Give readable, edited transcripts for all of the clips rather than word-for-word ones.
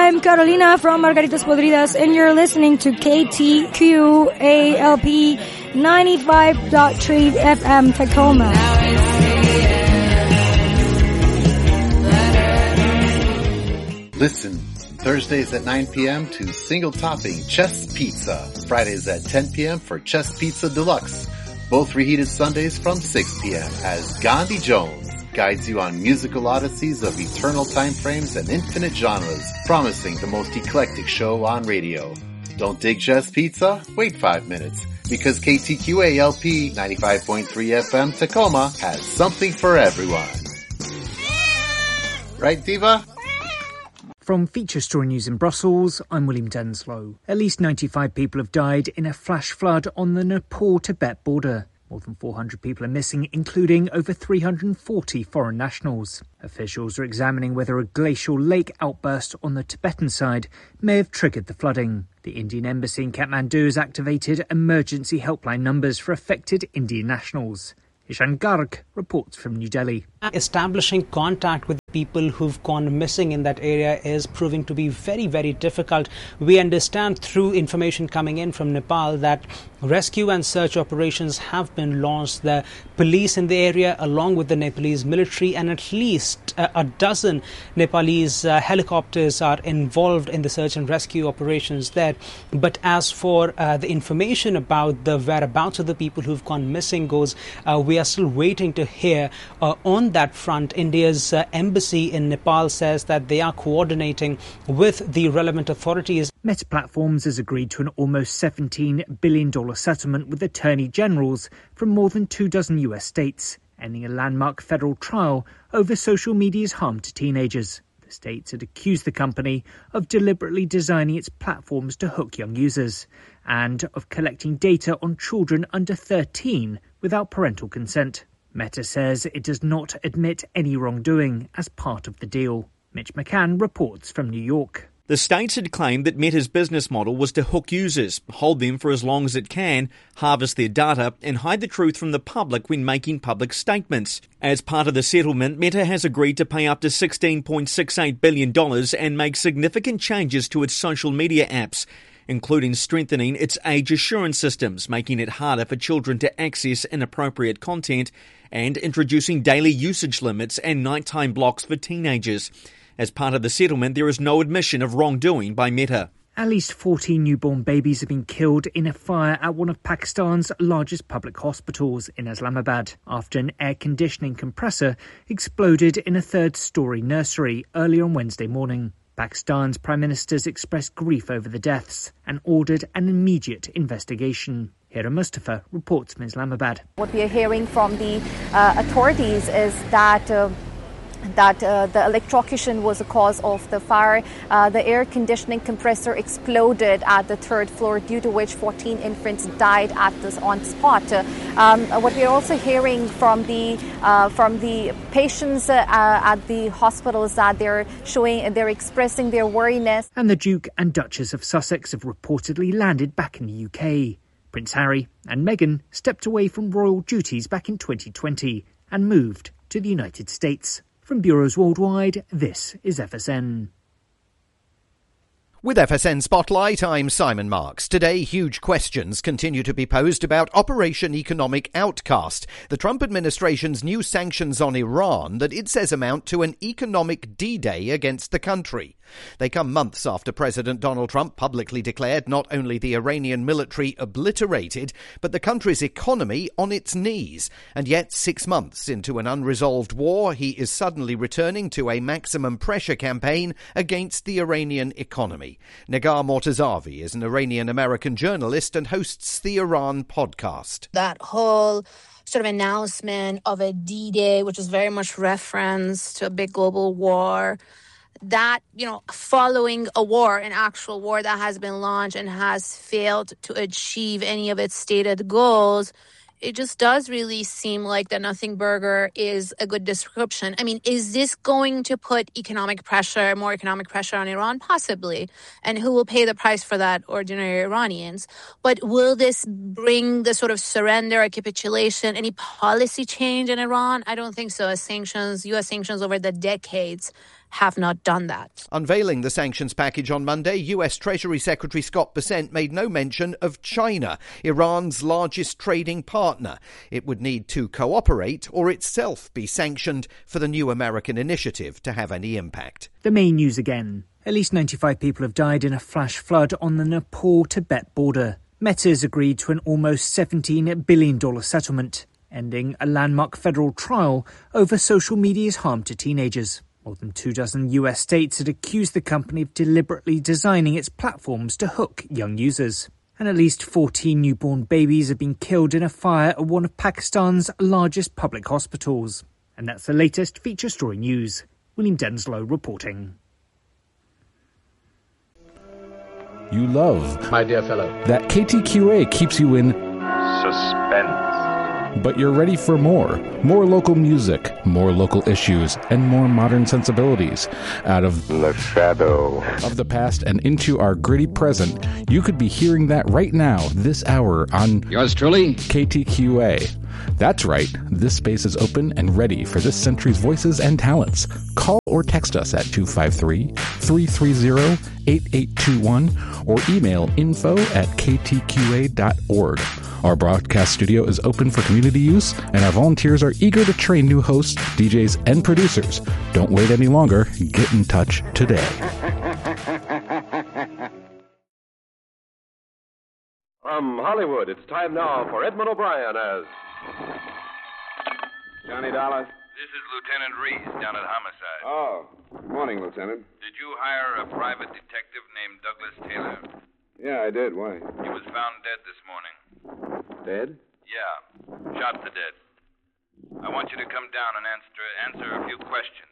I'm Carolina from Margaritas Podridas, and you're listening to KTQALP 95.3 FM Tacoma. Listen Thursdays at 9 p.m. to Single Topping Chess Pizza. Fridays at 10 p.m. for Chess Pizza Deluxe. Both reheated Sundays from 6 p.m. as Gandhi Jones guides you on musical odysseys of eternal time frames and infinite genres, promising the most eclectic show on radio. Don't dig Chess Pizza? Wait 5 minutes, because KTQALP 95.3 FM Tacoma has something for everyone. Right, Diva? From Feature Story News in Brussels, I'm William Denslow. At least 95 people have died in a flash flood on the Nepal-Tibet border. More than 400 people are missing, including over 340 foreign nationals. Officials are examining whether a glacial lake outburst on the Tibetan side may have triggered the flooding. The Indian embassy in Kathmandu has activated emergency helpline numbers for affected Indian nationals. Ishan Garg reports from New Delhi. Establishing contact with people who've gone missing in that area is proving to be very, very difficult. We understand through information coming in from Nepal that rescue and search operations have been launched. The police in the area, along with the Nepalese military, and at least a dozen Nepalese helicopters are involved in the search and rescue operations there. But as for the information about the whereabouts of the people who've gone missing goes, we are still waiting to hear on that front. India's embassy in Nepal says that they are coordinating with the relevant authorities. Meta Platforms has agreed to an almost $17 billion settlement with attorney generals from more than 24 US states, ending a landmark federal trial over social media's harm to teenagers. The states had accused the company of deliberately designing its platforms to hook young users and of collecting data on children under 13 without parental consent. Meta says it does not admit any wrongdoing as part of the deal. Mitch McCann reports from New York. The states had claimed that Meta's business model was to hook users, hold them for as long as it can, harvest their data, and hide the truth from the public when making public statements. As part of the settlement, Meta has agreed to pay up to $16.68 billion and make significant changes to its social media apps, including strengthening its age assurance systems, making it harder for children to access inappropriate content, and introducing daily usage limits and nighttime blocks for teenagers. As part of the settlement, there is no admission of wrongdoing by Meta. At least 14 newborn babies have been killed in a fire at one of Pakistan's largest public hospitals in Islamabad after an air conditioning compressor exploded in a third-storey nursery early on Wednesday morning. Pakistan's Prime Minister's expressed grief over the deaths and ordered an immediate investigation. Hira Mustafa reports from Islamabad. What we are hearing from the authorities is that the electrocution was the cause of the fire. The air conditioning compressor exploded at the third floor, due to which 14 infants died on spot. What we are also hearing from the patients at the hospitals that they're expressing their worriness. And the Duke and Duchess of Sussex have reportedly landed back in the UK. Prince Harry and Meghan stepped away from royal duties back in 2020 and moved to the United States. From bureaus worldwide, this is FSN. With FSN Spotlight, I'm Simon Marks. Today, huge questions continue to be posed about Operation Economic Outcast, the Trump administration's new sanctions on Iran that it says amount to an economic D-Day against the country. They come months after President Donald Trump publicly declared not only the Iranian military obliterated, but the country's economy on its knees. And yet, 6 months into an unresolved war, he is suddenly returning to a maximum pressure campaign against the Iranian economy. Nagar Mortazavi is an Iranian-American journalist and hosts the Iran podcast. That whole sort of announcement of a D-Day, which is very much reference to a big global war, that, following a war, an actual war that has been launched and has failed to achieve any of its stated goals, it just does really seem like the nothing burger is a good description. I mean, is this going to put more economic pressure on Iran? Possibly. And who will pay the price for that? Ordinary Iranians. But will this bring the sort of surrender or capitulation, any policy change in Iran? I don't think so. U.S. sanctions over the decades have not done that. Unveiling the sanctions package on Monday, US Treasury Secretary Scott Bessent made no mention of China, Iran's largest trading partner. It would need to cooperate or itself be sanctioned for the new American initiative to have any impact. The main news again. At least 95 people have died in a flash flood on the Nepal-Tibet border. Meta has agreed to an almost $17 billion settlement, ending a landmark federal trial over social media's harm to teenagers. More than 24 US states had accused the company of deliberately designing its platforms to hook young users. And at least 14 newborn babies have been killed in a fire at one of Pakistan's largest public hospitals. And that's the latest feature story news. William Denslow reporting. You love, my dear fellow, that KTQA keeps you in suspense. But you're ready for more. More local music, more local issues, and more modern sensibilities. Out of the shadow of the past and into our gritty present, you could be hearing that right now, this hour on yours truly, KTQA. That's right, this space is open and ready for this century's voices and talents. Call or text us at 253-330-8821 or email info@ktqa.org. Our broadcast studio is open for community use, and our volunteers are eager to train new hosts, DJs, and producers. Don't wait any longer. Get in touch today. From Hollywood, it's time now for Edmund O'Brien as Johnny Dollar. This is Lieutenant Reese down at Homicide. Oh, good morning, Lieutenant. Did you hire a private detective named Douglas Taylor? Yeah, I did. Why? He was found dead this morning. Dead? Yeah, shot to death. I want you to come down and answer a few questions.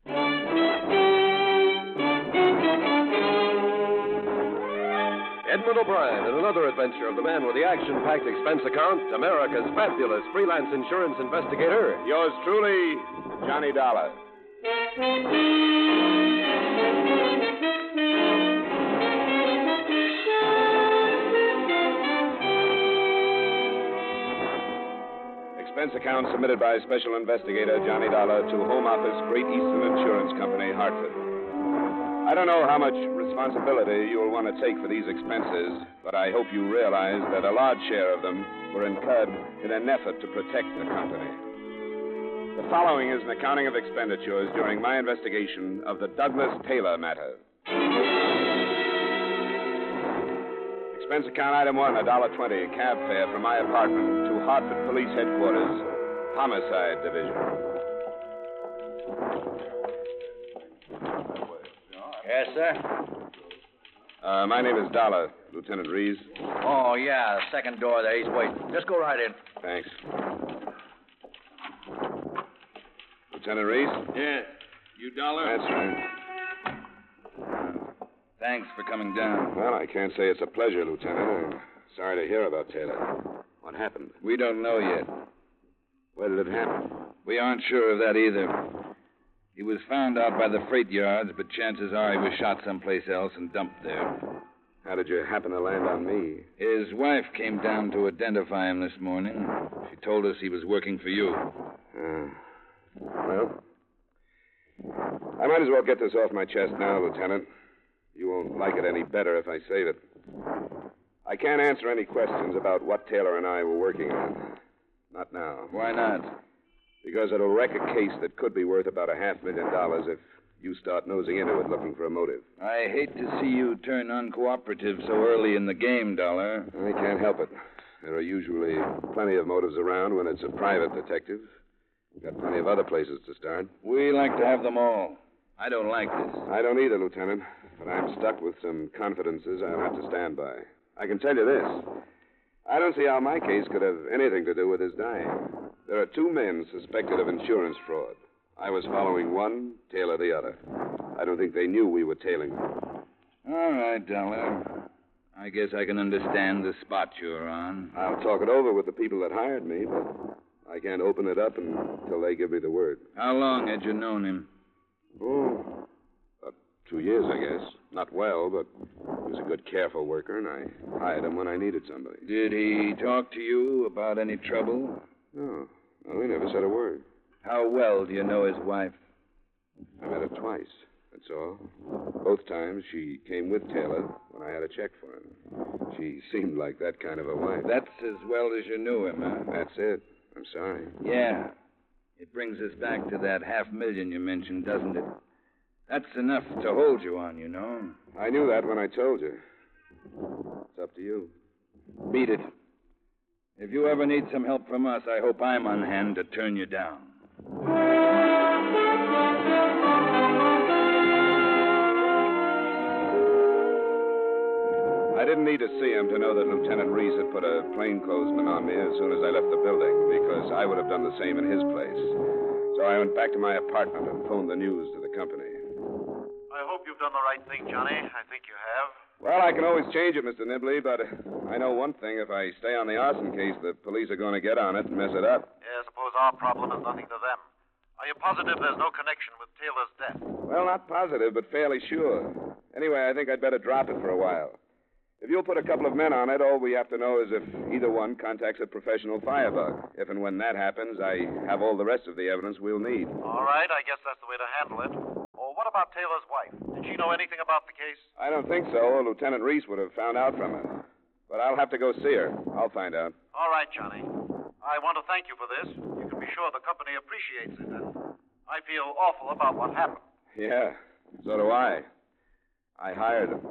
Edmund O'Brien in another adventure of the man with the action-packed expense account, America's fabulous freelance insurance investigator. Yours truly, Johnny Dollar. Expense account submitted by Special Investigator Johnny Dollar to Home Office, Great Eastern Insurance Company, Hartford. I don't know how much responsibility you'll want to take for these expenses, but I hope you realize that a large share of them were incurred in an effort to protect the company. The following is an accounting of expenditures during my investigation of the Douglas Taylor matter. Expense account item 1, $1.20, cab fare from my apartment to Hartford Police Headquarters, Homicide Division. Yes, sir? My name is Dollar, Lieutenant Reese. Oh, yeah, second door there. He's waiting. Just go right in. Thanks. Lieutenant Reese? Yeah. You Dollar? That's right. Thanks for coming down. Well, I can't say it's a pleasure, Lieutenant. I'm sorry to hear about Taylor. What happened? We don't know yet. Where did it happen? We aren't sure of that either. He was found out by the freight yards, but chances are he was shot someplace else and dumped there. How did you happen to land on me? His wife came down to identify him this morning. She told us he was working for you. Well, I might as well get this off my chest now, Lieutenant. You won't like it any better if I save it. I can't answer any questions about what Taylor and I were working on. Not now. Why not? Because it'll wreck a case that could be worth about $500,000 if you start nosing into it looking for a motive. I hate to see you turn uncooperative so early in the game, Dollar. I can't help it. There are usually plenty of motives around when it's a private detective. Got plenty of other places to start. We like to have them all. I don't like this. I don't either, Lieutenant. But I'm stuck with some confidences I'll have to stand by. I can tell you this. I don't see how my case could have anything to do with his dying. There are two men suspected of insurance fraud. I was following one, Taylor the other. I don't think they knew we were tailing them. All right, Dollar. I guess I can understand the spot you're on. I'll talk it over with the people that hired me, but I can't open it up until they give me the word. How long had you known him? Oh, about 2 years, I guess. Not well, but he was a good, careful worker, and I hired him when I needed somebody. Did he talk to you about any trouble? No, he never said a word. How well do you know his wife? I met her twice. That's all. Both times she came with Taylor when I had a check for him. She seemed like that kind of a wife. That's as well as you knew him, huh? That's it. I'm sorry. Yeah. It brings us back to that $500,000 you mentioned, doesn't it? That's enough to hold you on, you know. I knew that when I told you. It's up to you. Beat it. If you ever need some help from us, I hope I'm on hand to turn you down. I didn't need to see him to know that Lieutenant Reese had put a plainclothesman on me as soon as I left the building, because I would have done the same in his place. So I went back to my apartment and phoned the news to the company. I hope you've done the right thing, Johnny. I think you have. Well, I can always change it, Mr. Nibley, but I know one thing. If I stay on the arson case, the police are going to get on it and mess it up. Yeah, I suppose our problem is nothing to them. Are you positive there's no connection with Taylor's death? Well, not positive, but fairly sure. Anyway, I think I'd better drop it for a while. If you'll put a couple of men on it, all we have to know is if either one contacts a professional firebug. If and when that happens, I have all the rest of the evidence we'll need. All right, I guess that's the way to handle it. Oh, what about Taylor's wife? Did she know anything about the case? I don't think so, or Lieutenant Reese would have found out from her. But I'll have to go see her. I'll find out. All right, Johnny. I want to thank you for this. You can be sure the company appreciates it, and I feel awful about what happened. Yeah, so do I. I hired them.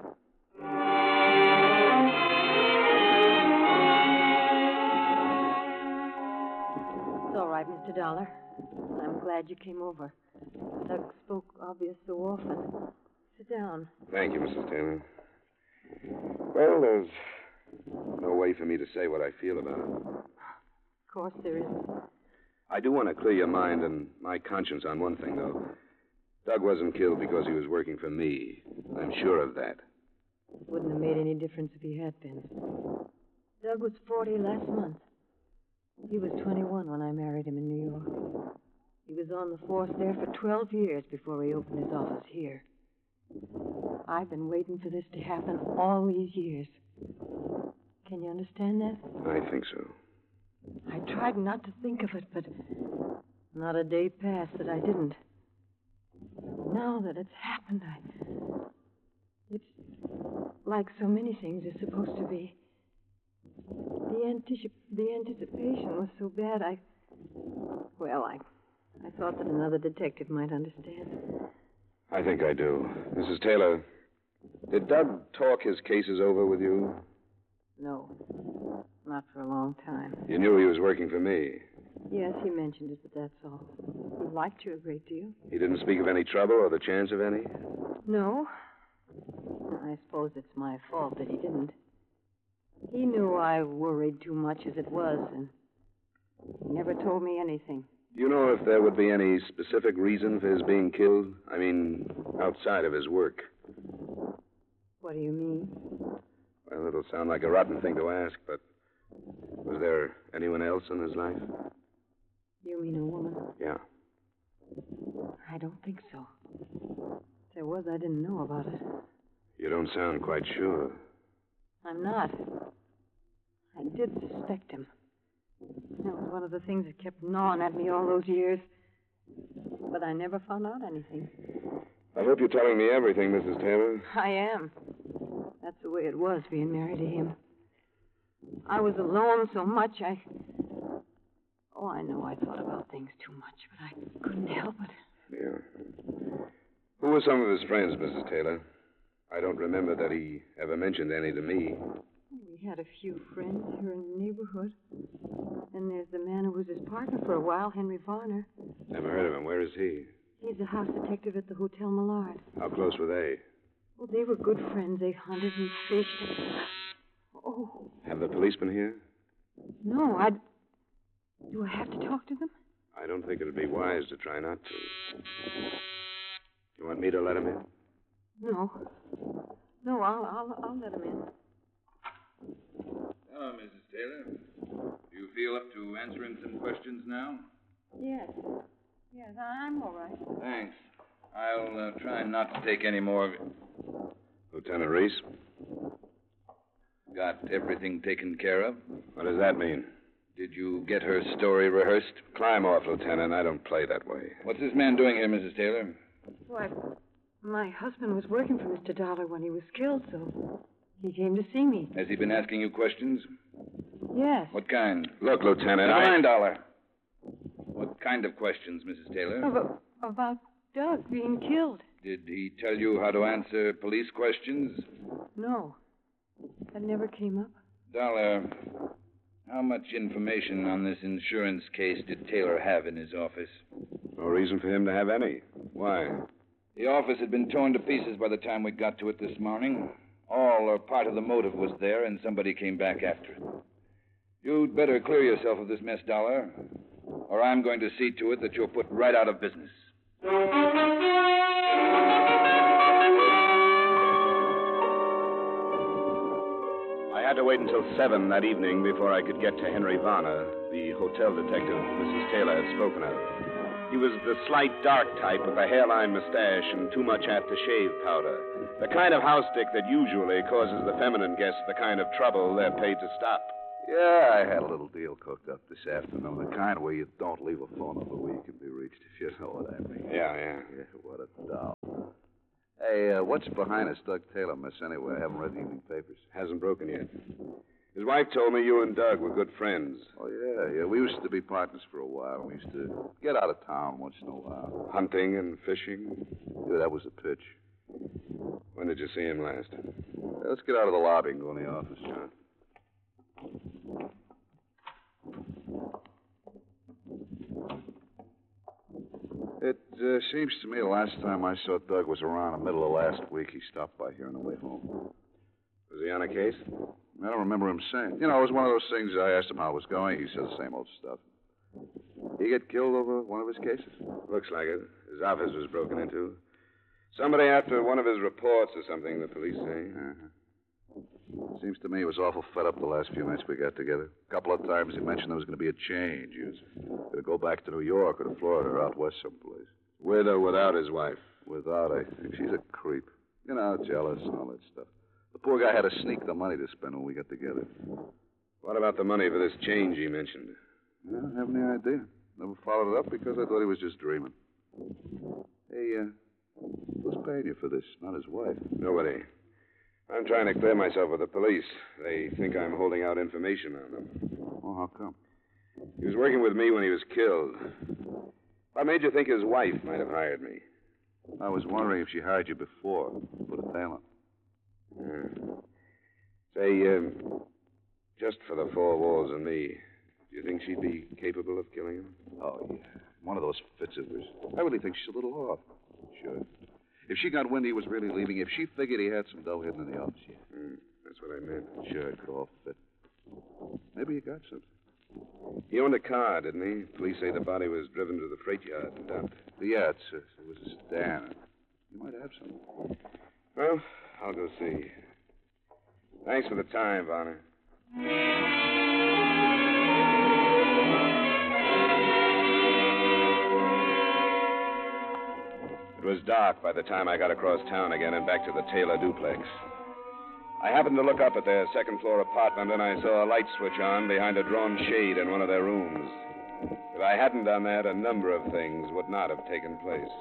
It's all right, Mr. Dollar. I'm glad you came over. Doug spoke obvious so often. Sit down. Thank you, Mrs. Taylor. Well, there's no way for me to say what I feel about it. Of course there isn't. I do want to clear your mind and my conscience on one thing, though. Doug wasn't killed because he was working for me. I'm sure of that. Wouldn't have made any difference if he had been. Doug was 40 last month. He was 21 when I married him in New York. He was on the force there for 12 years before he opened his office here. I've been waiting for this to happen all these years. Can you understand that? I think so. I tried not to think of it, but not a day passed that I didn't. Now that it's happened, it's like so many things are supposed to be. The anticipation was so bad, I thought that another detective might understand. I think I do. Mrs. Taylor, did Doug talk his cases over with you? No, not for a long time. You knew he was working for me. Yes, he mentioned it, but that's all. He liked you a great deal. He didn't speak of any trouble or the chance of any? No. I suppose it's my fault that he didn't. He knew I worried too much as it was, and he never told me anything. Do you know if there would be any specific reason for his being killed? I mean, outside of his work. What do you mean? Well, it'll sound like a rotten thing to ask, but was there anyone else in his life? You mean a woman? Yeah. I don't think so. If there was, I didn't know about it. You don't sound quite sure. I'm not. I did suspect him. That was one of the things that kept gnawing at me all those years. But I never found out anything. I hope you're telling me everything, Mrs. Taylor. I am. That's the way it was, being married to him. I was alone so much, I know I thought about things too much, but I couldn't help it. Yeah. Who were some of his friends, Mrs. Taylor? I don't remember that he ever mentioned any to me. We had a few friends here in the neighborhood. And there's the man who was his partner for a while, Henry Varner. Never heard of him. Where is he? He's a house detective at the Hotel Millard. How close were they? Well, they were good friends. They hunted and fished. Oh. Have the police been here? No, do I have to talk to them? I don't think it'd be wise to try not to. You want me to let him in? No. No, I'll let him in. Hello, Mrs. Taylor. Do you feel up to answering some questions now? Yes. Yes, I'm all right. Thanks. I'll try not to take any more of it. Lieutenant Reese? Got everything taken care of? What does that mean? Did you get her story rehearsed? Climb off, Lieutenant. I don't play that way. What's this man doing here, Mrs. Taylor? Why, my husband was working for Mr. Dollar when he was killed, so he came to see me. Has he been asking you questions? Yes. What kind? Look, Lieutenant, Never mind, Dollar. What kind of questions, Mrs. Taylor? About Doug being killed. Did he tell you how to answer police questions? No. That never came up. Dollar, how much information on this insurance case did Taylor have in his office? No reason for him to have any. Why? The office had been torn to pieces by the time we got to it this morning. All or part of the motive was there, and somebody came back after it. You'd better clear yourself of this mess, Dollar, or I'm going to see to it that you're put right out of business. I had to wait until 7 that evening before I could get to Henry Varner, the hotel detective Mrs. Taylor had spoken of. He was the slight, dark type with a hairline mustache and too much aftershave powder. The kind of house dick that usually causes the feminine guests the kind of trouble they're paid to stop. Yeah, I had a little deal cooked up this afternoon, the kind where you don't leave a phone number where you can be reached, if you know what I mean. Yeah. Yeah, what a doll. Hey, what's behind this Doug Taylor mess anyway? I haven't read the evening papers. Hasn't broken yet. His wife told me you and Doug were good friends. Oh, yeah. We used to be partners for a while. We used to get out of town once in a while. Hunting and fishing? Yeah, that was a pitch. When did you see him last? Let's get out of the lobby and go in the office, John. It seems to me the last time I saw Doug was around the middle of last week. He stopped by here on the way home. Was he on a case? I don't remember him saying. You know, it was one of those things. I asked him how it was going. He said the same old stuff. He get killed over one of his cases? Looks like it. His office was broken into. Somebody after one of his reports or something, the police say. Seems to me he was awful fed up the last few nights we got together. A couple of times he mentioned there was going to be a change. He was going to go back to New York or to Florida or out west someplace. With or without his wife? Without, I think. She's a creep. You know, jealous and all that stuff. The poor guy had to sneak the money to spend when we got together. What about the money for this change he mentioned? I don't have any idea. Never followed it up because I thought he was just dreaming. Hey, who's paying you for this? Not his wife. Nobody. I'm trying to clear myself with the police. They think I'm holding out information on them. Oh, how come? He was working with me when he was killed. What made you think his wife might have hired me? I was wondering if she hired you before. Put a tail on. Say, just for the four walls and me, do you think she'd be capable of killing him? Oh, yeah. One of those fits of hers. I really think she's a little off. Sure. If she got wind he was really leaving, if she figured he had some dough hidden in the office, yeah. That's what I meant. Sure, it could all fit. Maybe he got something. He owned a car, didn't he? Police say the body was driven to the freight yard and dumped. Yeah, it was a sedan. You might have some. Well, I'll go see. Thanks for the time, Varner. It was dark by the time I got across town again and back to the Taylor duplex. I happened to look up at their second-floor apartment, and I saw a light switch on behind a drawn shade in one of their rooms. If I hadn't done that, a number of things would not have taken place.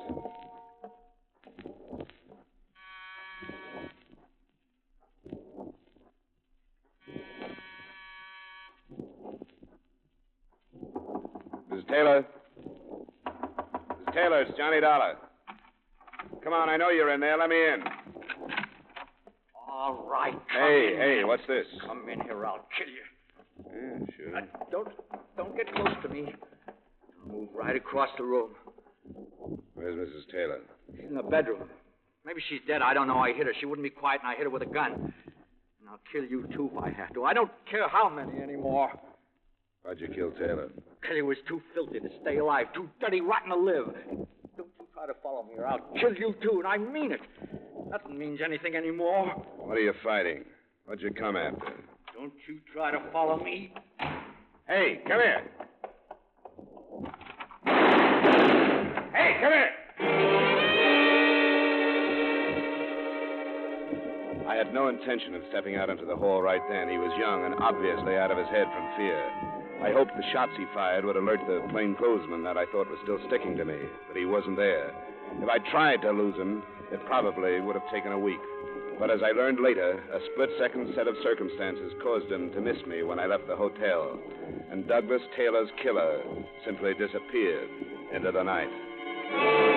Mrs. Taylor? Mrs. Taylor, it's Johnny Dollar. Come on, I know you're in there. Let me in. All right. Hey, what's this? Come in here, I'll kill you. Yeah, sure. Don't get close to me. I'll move right across the room. Where's Mrs. Taylor? She's in the bedroom. Maybe she's dead. I don't know. I hit her. She wouldn't be quiet, and I hit her with a gun. And I'll kill you, too, if I have to. I don't care how many anymore. Why'd you kill Taylor? Kelly was too filthy to stay alive, too dirty, rotten to live. Don't you try to follow me, or I'll kill you, too, and I mean it. Nothing means anything anymore. What are you fighting? What'd you come after? Don't you try to follow me. Hey, come here. Hey, come here. I had no intention of stepping out into the hall right then. He was young and obviously out of his head from fear. I hoped the shots he fired would alert the plainclothesman that I thought was still sticking to me, but he wasn't there. If I tried to lose him, it probably would have taken a week. But as I learned later, a split-second set of circumstances caused him to miss me when I left the hotel. And Douglas Taylor's killer simply disappeared into the night.